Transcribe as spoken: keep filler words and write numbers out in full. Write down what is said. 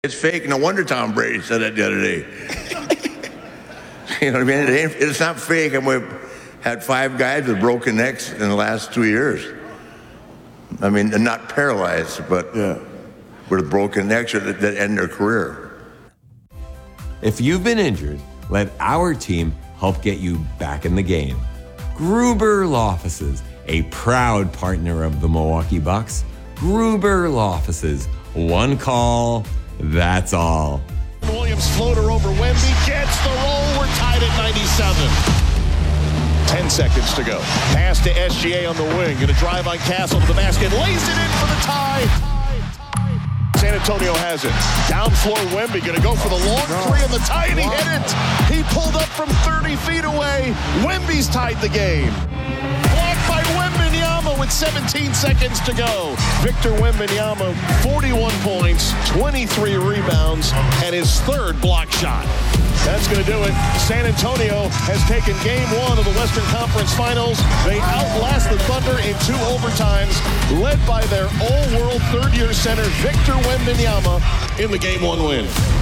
It's fake. No wonder Tom Brady said that the other day. You know what I mean? It ain't, it's not fake. And we've had five guys with broken necks in the last two years. I mean, they're not paralyzed, but yeah. with broken necks that, that end their career. If you've been injured, let our team help get you back in the game. Gruber Law Offices, a proud partner of the Milwaukee Bucks. Gruber Law Offices, one call, that's all. Williams floater over Wemby, gets the roll, we're tied at ninety-seven. Ten seconds to go. Pass to S G A on the wing, gonna drive on Castle to the basket, lays it in for the tie. San Antonio has it. Down floor Wemby, gonna go for the long three on the tie, and he hit it. He pulled up from thirty feet away. Wemby's tied the game. Blocked by Wembanyama with seventeen seconds to go. Victor Wembanyama, forty-one points, twenty-three rebounds, and his third block shot. That's going to do it. San Antonio has taken game one of the Western Conference Finals. They outlast the Thunder in two overtimes, led by their all-world third-year center, Victor Wembanyama, in the game one win.